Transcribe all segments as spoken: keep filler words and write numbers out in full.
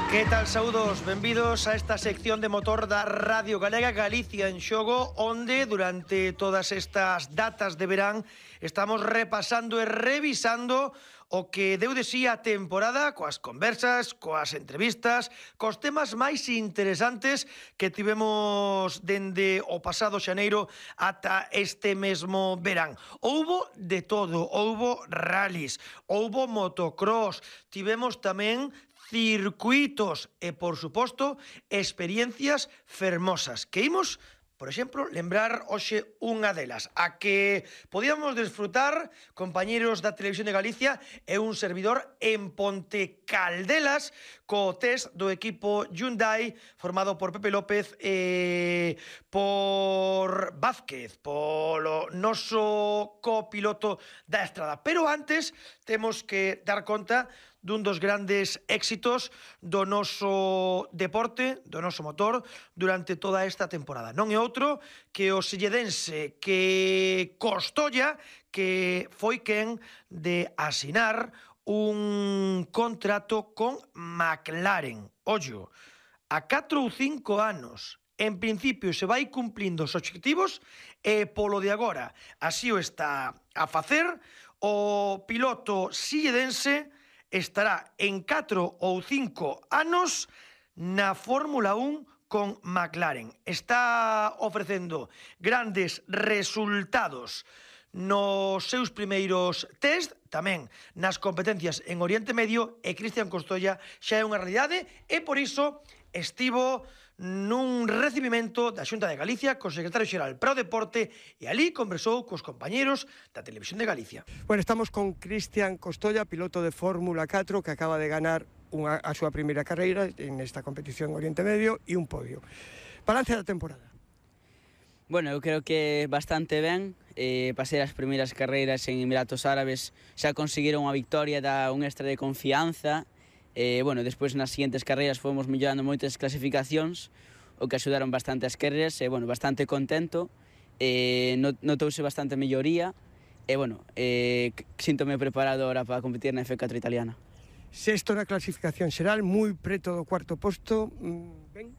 Que tal, saúdos? Benvidos a esta sección de motor da Radio Galega Galicia en Xogo, onde durante todas estas datas de verán estamos repasando e revisando o que deu de sí a temporada, coas conversas, coas entrevistas, cos temas máis interesantes que tivemos dende o pasado xaneiro ata este mesmo verán. Houbo de todo, houbo rallies, houbo motocross, tivemos tamén circuitos e, por suposto, experiencias fermosas que imos, por exemplo, lembrar hoxe unha delas, a que podíamos desfrutar, compañeros da Televisión de Galicia e un servidor en Ponte Caldelas co test do equipo Hyundai formado por Pepe López e por Vázquez, polo noso copiloto da estrada. Pero antes temos que dar conta dun dos grandes éxitos do noso deporte, do noso motor, durante toda esta temporada. Non é outro que o silledense que Costolla, que foi quen de asinar un contrato con McLaren. Ollo, a catro ou cinco anos, en principio se vai cumplindo os obxectivos e polo de agora así o está a facer o piloto silledense. Estará en catro ou cinco anos na Fórmula un con McLaren. Está ofrecendo grandes resultados nos seus primeiros test, tamén nas competencias en Oriente Medio, e Cristian Costolla xa é unha realidade e por iso estivo nun recibimento da Xunta de Galicia co secretario xeral para o deporte e ali conversou cos compañeros da Televisión de Galicia. Bueno, estamos con Cristian Costolla, piloto de Fórmula catro, que acaba de ganar unha, a súa primeira carreira en esta competición Oriente Medio e un podio. Balance da temporada. Bueno, eu creo que bastante ben. Eh, pasei as primeiras carreiras en Emiratos Árabes, xa conseguiron unha victoria, da un extra de confianza. Eh, bueno, despois nas seguintes carreiras fomos mellorando moitas clasificacións, o que axudaron bastante as carreiras, e, bueno, bastante contento, eh, notouse bastante melloría, e, bueno, eh, síntome preparado ahora para competir na F catro italiana. Sexto na clasificación xeral, moi preto do cuarto posto, ben?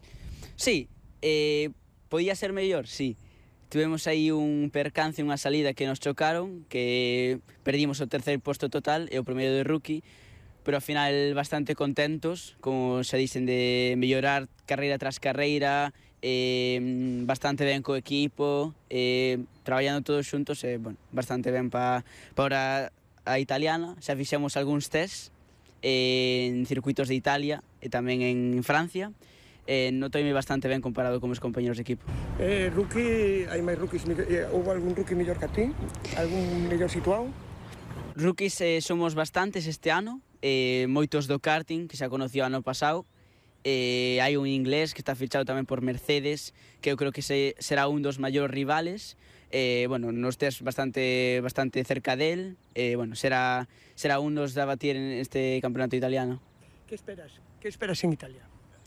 Sí, eh, podía ser mellor, sí. Tivemos aí un percance, unha salida que nos chocaron, que perdimos o terceiro posto total e o primeiro de rookie, pero ao final bastante contentos, como se dicen, de mellorar carreira tras carreira, eh, bastante ben co equipo, eh, traballando todos xuntos, e, bueno, bastante ben pa, para a italiana. Xa fixemos algúns test eh, en circuitos de Italia e tamén en Francia, eh, notoime bastante ben comparado con os compañeros de equipo. Eh, rookie, hai máis rookies, eh, houve algún rookie mellor que a ti? Algún mellor situado? Rookies eh, somos bastantes este ano, eh, moitos do karting, que xa conoció ano pasado. Eh, hai un inglés que está fichado tamén por Mercedes, que eu creo que se, será un dos maiores rivales. Eh, bueno, nos test bastante, bastante cerca del. Eh, bueno, será, será un dos de abatir en este campeonato italiano. Que esperas? Que esperas en Italia?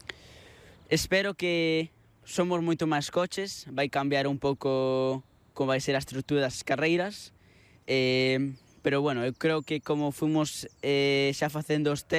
Espero que somos moito máis coches, vai cambiar un pouco como vai ser a estrutura das carreiras, eh, pero bueno, eu creo que como fomos eh, xa facendo os test